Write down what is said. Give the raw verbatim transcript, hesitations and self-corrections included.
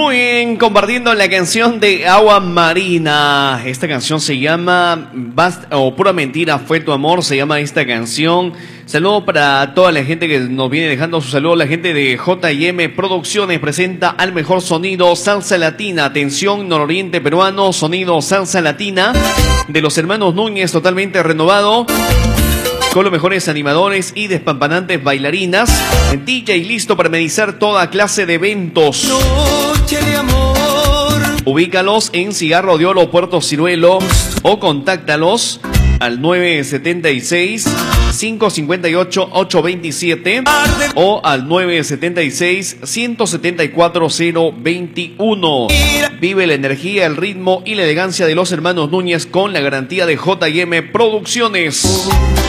Muy bien, compartiendo la canción de Agua Marina. Esta canción se llama Basta, o Pura Mentira Fue Tu Amor, se llama esta canción. Saludos para toda la gente que nos viene dejando su saludo. La gente de J y M Producciones presenta al mejor sonido salsa latina. Atención, nororiente peruano, sonido salsa latina de los hermanos Núñez, totalmente renovado, con los mejores animadores y despampanantes bailarinas. D J listo para amenizar toda clase de eventos. Noche de amor. Ubícalos en Cigarro de Oro, Puerto Ciruelo, o contáctalos al nueve siete seis, cinco cinco ocho, ocho dos siete o al nueve siete seis, uno siete cuatro, cero dos uno. Vive la energía, el ritmo y la elegancia de los hermanos Núñez con la garantía de J y M Producciones.